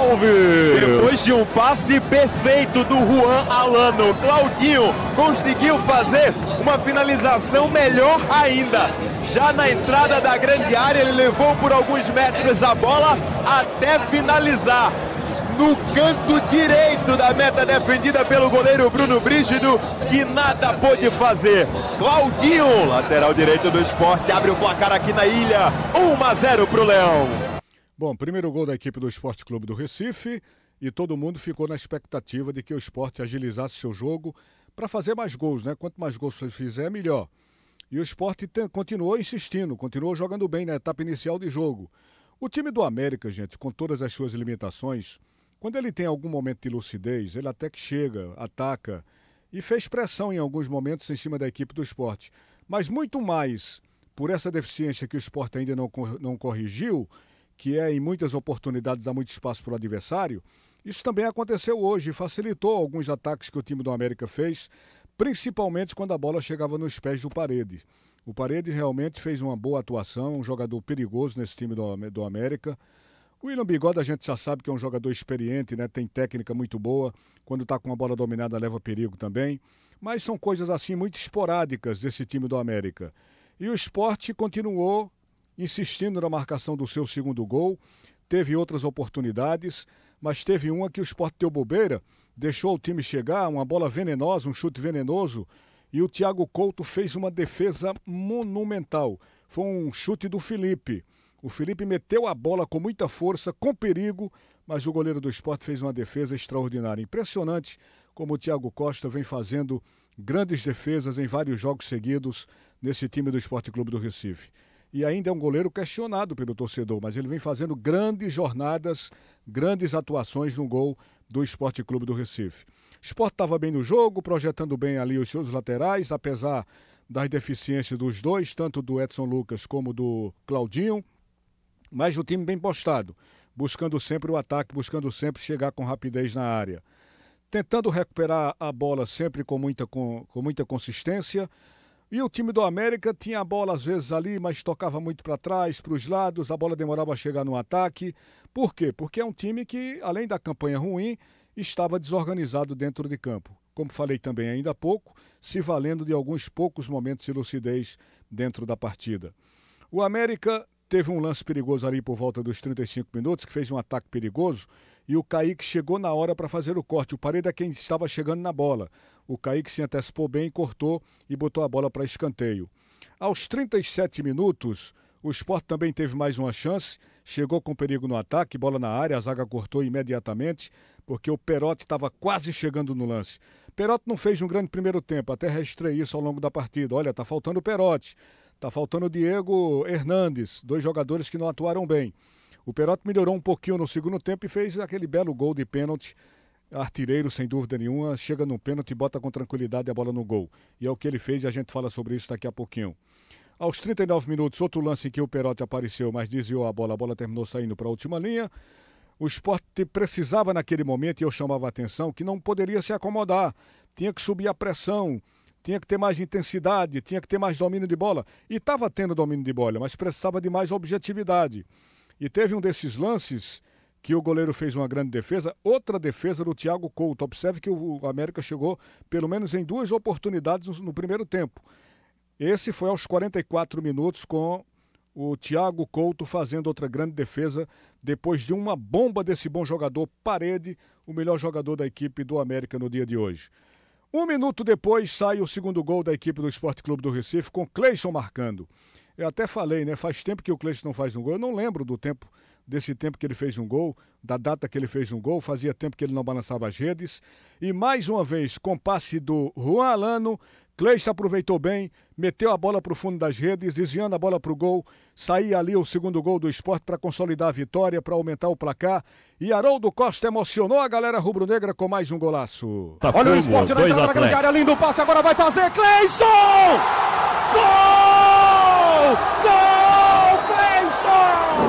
Alves. Depois de um passe perfeito do Juan Alano, Claudinho conseguiu fazer uma finalização melhor ainda. Já na entrada da grande área, ele levou por alguns metros a bola até finalizar no canto direito da meta, defendida pelo goleiro Bruno Brígido, que nada pôde fazer. Claudinho, lateral direito do Sport, abre o placar aqui na ilha, 1-0 pro Leão. Bom, primeiro gol da equipe do Sport Clube do Recife, e todo mundo ficou na expectativa de que o Sport agilizasse seu jogo para fazer mais gols, né? Quanto mais gols você fizer, melhor. E o Sport continuou insistindo, continuou jogando bem na etapa inicial de jogo. O time do América, gente, com todas as suas limitações, quando ele tem algum momento de lucidez, ele até que chega, ataca e fez pressão em alguns momentos em cima da equipe do Sport. Mas muito mais por essa deficiência que o Sport ainda não corrigiu, que é em muitas oportunidades há muito espaço para o adversário. Isso também aconteceu hoje, facilitou alguns ataques que o time do América fez, principalmente quando a bola chegava nos pés do Paredes. O Paredes realmente fez uma boa atuação, um jogador perigoso nesse time do América. O William Bigode a gente já sabe que é um jogador experiente, né? Tem técnica muito boa, quando está com a bola dominada leva perigo também, mas são coisas assim muito esporádicas desse time do América. E o Sport continuou insistindo na marcação do seu segundo gol, teve outras oportunidades, mas teve uma que o Sport deu bobeira, deixou o time chegar, uma bola venenosa, um chute venenoso, e o Thiago Couto fez uma defesa monumental. Foi um chute do Felipe. O Felipe meteu a bola com muita força, com perigo, mas o goleiro do Sport fez uma defesa extraordinária. Impressionante como o Thiago Costa vem fazendo grandes defesas em vários jogos seguidos nesse time do Sport Clube do Recife. E ainda é um goleiro questionado pelo torcedor, mas ele vem fazendo grandes jornadas, grandes atuações no gol do Sport Clube do Recife. O Sport estava bem no jogo, projetando bem ali os seus laterais, apesar das deficiências dos dois, tanto do Edson Lucas como do Claudinho. Mas o time bem postado, buscando sempre o ataque, buscando sempre chegar com rapidez na área. Tentando recuperar a bola sempre com muita consistência. E o time do América tinha a bola às vezes ali, mas tocava muito para trás, para os lados, a bola demorava a chegar no ataque. Por quê? Porque é um time que, além da campanha ruim, estava desorganizado dentro de campo. Como falei também ainda há pouco, se valendo de alguns poucos momentos de lucidez dentro da partida. O América teve um lance perigoso ali por volta dos 35 minutos, que fez um ataque perigoso, e o Kaique chegou na hora para fazer o corte. O Paredes é quem estava chegando na bola. O Kaique se antecipou bem, cortou e botou a bola para escanteio. Aos 37 minutos, o Sport também teve mais uma chance, chegou com perigo no ataque, bola na área, a zaga cortou imediatamente, porque o Perotti estava quase chegando no lance. Perotti não fez um grande primeiro tempo, até registrei isso ao longo da partida. Olha, está faltando o Perotti. Está faltando o Diego Hernandes, dois jogadores que não atuaram bem. O Perotti melhorou um pouquinho no segundo tempo e fez aquele belo gol de pênalti. Artilheiro, sem dúvida nenhuma, chega no pênalti e bota com tranquilidade a bola no gol. E é o que ele fez e a gente fala sobre isso daqui a pouquinho. Aos 39 minutos, outro lance em que o Perotti apareceu, mas desviou a bola terminou saindo para a última linha. O Sport precisava naquele momento, e eu chamava a atenção, que não poderia se acomodar. Tinha que subir a pressão. Tinha que ter mais intensidade, tinha que ter mais domínio de bola. E estava tendo domínio de bola, mas precisava de mais objetividade. E teve um desses lances que o goleiro fez uma grande defesa, outra defesa do Thiago Couto. Observe que o América chegou pelo menos em 2 oportunidades no primeiro tempo. Esse foi aos 44 minutos com o Thiago Couto fazendo outra grande defesa depois de uma bomba desse bom jogador Paredes, o melhor jogador da equipe do América no dia de hoje. 1 minuto depois sai o segundo gol da equipe do Sport Clube do Recife, com Cleison marcando. Eu até falei, né? Faz tempo que o Cleison não faz um gol. Eu não lembro desse tempo que ele fez um gol, da data que ele fez um gol. Fazia tempo que ele não balançava as redes. E mais uma vez, com passe do Juan Alano, Cleison aproveitou bem, meteu a bola para o fundo das redes, desviando a bola para o gol. Saía ali o segundo gol do Sport para consolidar a vitória, para aumentar o placar. E Haroldo Costa emocionou a galera rubro-negra com mais um golaço. Olha o Sport na entrada da grande área, lindo passe, agora vai fazer Cleison! Gol! Gol! Cleison!